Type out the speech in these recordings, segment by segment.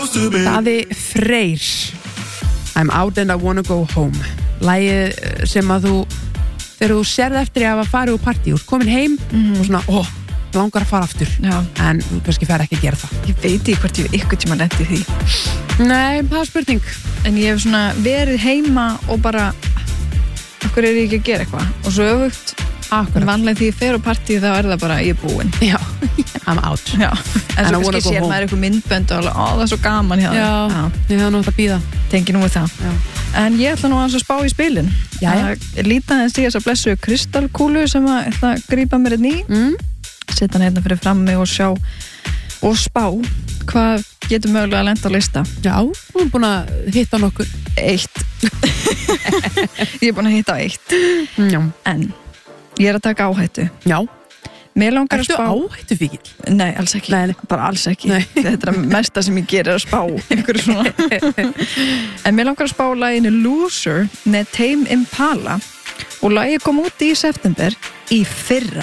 Daði Freyr I'm out and I wanna go home. Lagið sem að þú þegar þú serð eftir að hafa farið úr partí úr komin heim og svona, langar að fara aftur. Já. En þú kannski fer ekki að gera það. Ég veit ekki hvort ég ykkur tíma lent í því. Nei, það er spurning. En ég hef svona verið heima og bara okkur ég ekki að gera eitthvað og svo öfugt. Akkurat. Vanlega því ég fer á partí þá það bara ég er búin. Já, I'm out. Já. En And I svo wanna kannski go sér home. maður eitthvað myndbönd og það er svo gaman hjá Já, ég hef nátt að býða. Tengi nú við það. Já. En ég ætla nú að spá í spilin. Jæja. Líta þess í þessa blessu kristalkúlu sem að ætla að grípa mér inn í. Setja hann hérna fyrir frammi og sjá og spá hvað getur mögulega að lenda á lista. Já, þú er búin að hitta nokkur. 1. Ég er búin að hitta á 1. Já. En ég er að taka áhættu. Já. Mér langar Ertu að spá. áhættu fíkil? Nei, alls ekki. Nei. Bara alls ekki. Nei. Þetta er að mesta sem ég ger að spá einhverju svona. En mér langar að spá laginu Loser með Tame Impala og lagið kom út í september í fyrra.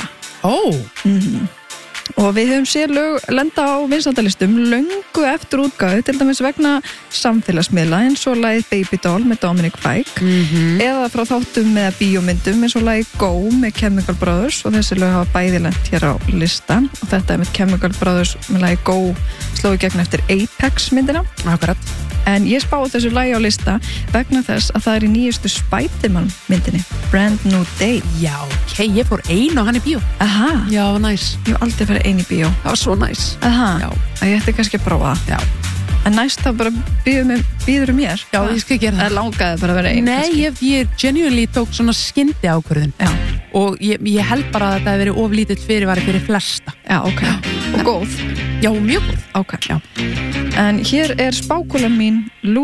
Og við höfum séð lög lenda á vinsældalistum löngu eftir útgáfu, til dæmis vegna samfélagsmiðla eins og lagið Baby Doll með Dominic Fike eða frá þáttum með bíómyndum eins og lagið Go með Chemical Brothers og þessi lög hafa bæði lent hér á lista og þetta er með Chemical Brothers með lagið Go slói gegn eftir Apex myndina. Akkurat. En ég spáði þessu lagi á lista vegna þess að það er í nýjustu Spider-Man myndinni Brand New Day. Já, ok, ég fór ein og hann í bíó. Aha. Já, næs. Ég hef aldrei farið ein í bíó. Það var svo næs. Aha. Já. Ég ætti kannski að prófa það. Já. En næst þá bara býður mér. Já, ég skal gera það. Það langaði bara að vera ein. Nei, ég genuinely tók svona skyndi ákvörðun. Já. Og ég held bara að þetta hefði verið of lítill fyrirvari fyrir flesta. Já, ok. Og góð. Já, mjög góð. Ok. Já. En hér er spákúlan mín